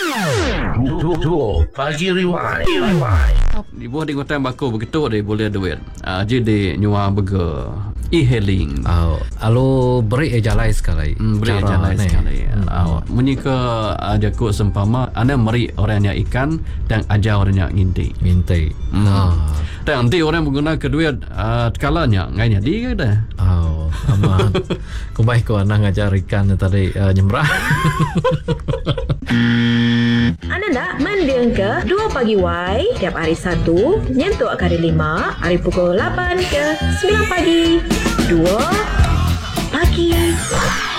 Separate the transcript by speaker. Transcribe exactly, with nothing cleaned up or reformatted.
Speaker 1: Dua pagi riwai.
Speaker 2: Di buah di kota bako begitu dia boleh duit. Ah jadi nyua burger e-hailing.
Speaker 3: Oh, alo beri ejalai sekali.
Speaker 2: Hmm, beri jalan sekali. Ah, menyika ada ku sempama anda meri orangnya ikan dan ajar orangnya nginti.
Speaker 3: Mintai.
Speaker 2: Hmm.
Speaker 3: Ah.
Speaker 2: Dan nanti orang mengguna kedua uh, kalanya ngainya dia dah.
Speaker 3: Oh, amat. Kumbai ko anang ngajar ikan tadi uh, nyemrah.
Speaker 4: Anda nak mendiang ke dua pagi Y tiap hari Sabtu nyentuh kali lima hari pukul lapan ke sembilan pagi. dua pagi